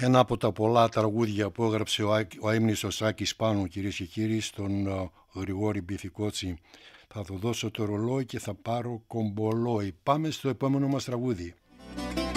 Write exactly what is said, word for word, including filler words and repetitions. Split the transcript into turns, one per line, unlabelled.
ένα από τα πολλά τραγούδια που έγραψε ο, ο αείμνηστος Άκης Πάνου, κυρίες και κύριοι, στον uh, Γρηγόρη Μπιθικότσι. Θα του δώσω το ρολόι και θα πάρω κομπολόι. Πάμε στο επόμενο μας τραγούδι.